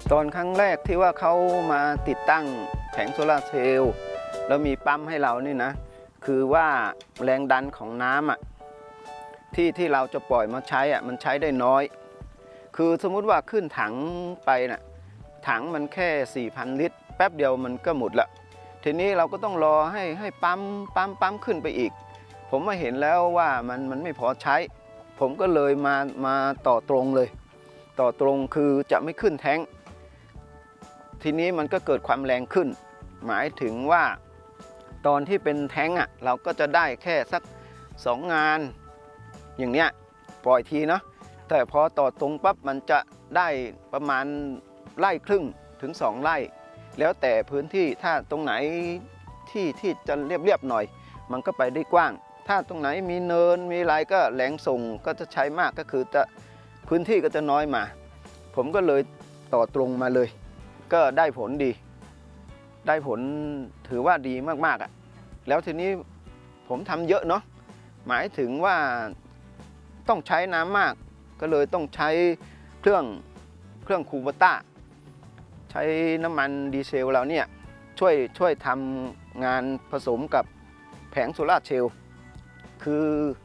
ตอนครั้งแรกที่ว่าเขามาติดตั้งแผงโซลาร์เซลล์แล้วมีปั๊มให้เรานี่นะคือว่าแรงดันของน้ำที่เราจะปล่อยมาใช้มันใช้ได้น้อยคือสมมุติว่าขึ้นถังไปถังมันแค่ 4,000 ลิตรแป๊บเดียวมันก็หมดละทีนี้เราก็ต้องรอให้ปั๊มขึ้นไปอีกผมมาเห็นแล้วว่ามันไม่พอใช้ผมก็เลยมาต่อตรงเลยต่อตรงคือจะไม่ขึ้นแท้งทีนี้มันก็เกิดความแรงขึ้นหมายถึงว่าตอนที่เป็นแท้งเราก็จะได้แค่สัก2 งานอย่างเนี้ยปล่อยทีเนาะแต่พอต่อตรงปั๊บมันจะได้ประมาณ1.5 ไร่ถึง2 ไร่แล้วแต่พื้นที่ถ้าตรงไหนที่จะเรียบหน่อยมันก็ไปได้กว้างถ้าตรงไหนมีเนินมีอะไรก็แรงส่งก็จะใช้มากก็คือจะพื้นที่ก็จะน้อยมาผมก็เลยต่อตรงมาเลยก็ได้ผลดีได้ผลถือว่าดีมากๆแล้วทีนี้ผมทำเยอะเนาะหมายถึงว่าต้องใช้น้ำมากก็เลยต้องใช้เครื่องคูโบต้าใช้น้ำมันดีเซลเราเนี่ยช่วยทำงานผสมกับแผงโซลาร์เซลล์คือ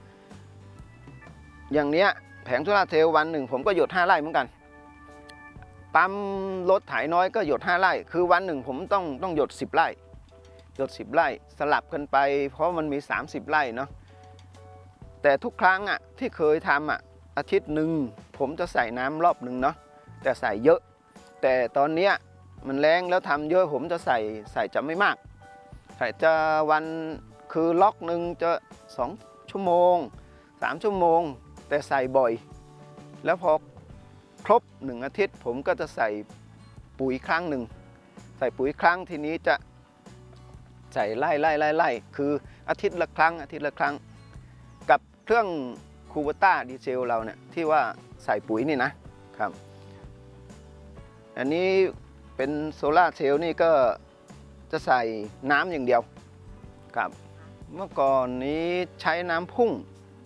อย่างเนี้ยแผงโซลาร์เซลล์วันหนึ่งผมก็หยด5 ไร่เหมือนกันปั๊มรถไถน้อยก็หยด5 ไร่คือวันหนึ่งผมต้องหยด10 ไร่หยด10 ไร่สลับกันไปเพราะมันมี30 ไร่เนาะแต่ทุกครั้งที่เคยทำอาทิตย์หนึ่งผมจะใส่น้ำรอบหนึ่งเนาะแต่ใส่เยอะแต่ตอนเนี้ยมันแรงแล้วทำเยอะผมจะใส่จะไม่มากใส่จะวันคือล็อกหนึ่งจะ2 ชั่วโมง3 ชั่วโมงแต่ใส่บ่อยแล้วพอครบ1 อาทิตย์ผมก็จะใส่ปุ๋ยครั้งหนึ่งใส่ปุ๋ยครั้งทีนี้จะใส่ไล่คืออาทิตย์ละครั้งกับเครื่องคูโบต้าดีเซลเราเนี่ยที่ว่าใส่ปุ๋ยนี่นะครับอันนี้เป็นโซล่าเซลล์นี่ก็จะใส่น้ำอย่างเดียวครับเมื่อก่อนนี้ใช้น้ำพุ่ง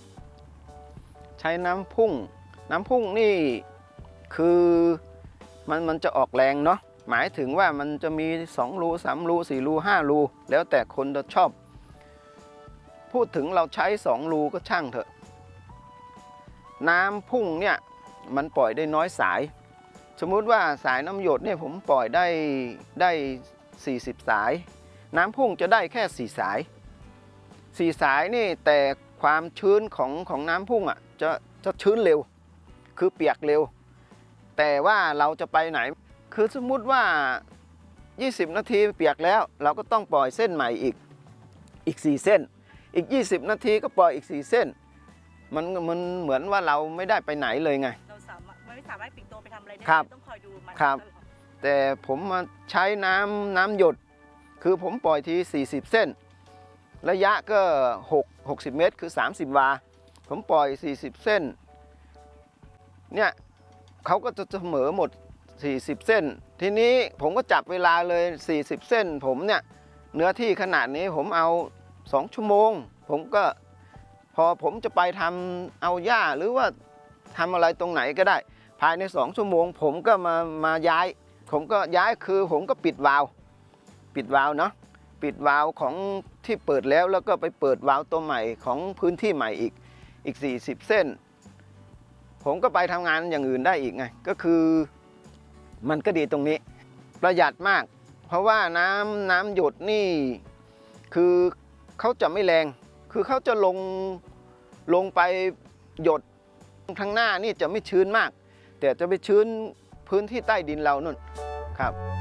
น้ำพุ่งนี่คือมันจะออกแรงเนาะหมายถึงว่ามันจะมี2 รู3 รู4 รู5 รูแล้วแต่คนจะชอบพูดถึงเราใช้2 รูก็ช่างเถอะน้ำพุ่งเนี่ยมันปล่อยได้น้อยสายสมมุติว่าสายน้ำหยดเนี่ยผมปล่อยได้40 สายน้ำพุ่งจะได้แค่4 สาย4 สายนี่แต่ความชื้นของน้ำพุ่งจะชื้นเร็วคือเปียกเร็วแต่ว่าเราจะไปไหนคือสมมุติว่า20 นาทีเปียกแล้วเราก็ต้องปล่อยเส้นใหม่อีก4 เส้นอีก20 นาทีก็ปล่อยอีก4 เส้นมันเหมือนว่าเราไม่ได้ไปไหนเลยไงเราไม่สามารถปลีกตัวไปทำอะไรได้ต้องคอยดูมันครับแต่ผมมาใช้น้ำหยดคือผมปล่อยที40 เส้นระยะก็60 เมตรคือ30 วาผมปล่อย40 เส้นเนี่ยเขาก็จะเสมอหมด40 เส้นทีนี้ผมก็จับเวลาเลย40 เส้นผมเนี่ยเนื้อที่ขนาดนี้ผมเอา2 ชั่วโมงผมก็พอผมจะไปทำเอาหญ้าหรือว่าทำอะไรตรงไหนก็ได้ภายใน2 ชั่วโมงผมก็มาย้ายคือผมก็ปิดวาล์วเนาะปิดวาล์วของที่เปิดแล้วก็ไปเปิดวาล์วตัวใหม่ของพื้นที่ใหม่อีก40 เส้นผมก็ไปทำงานอย่างอื่นได้อีกไงก็คือมันก็ดีตรงนี้ประหยัดมากเพราะว่าน้ำหยดนี่คือเขาจะไม่แรงคือเขาจะลงไปหยดข้างหน้านี่จะไม่ชื้นมากแต่จะไปชื้นพื้นที่ใต้ดินเรานู่นครับ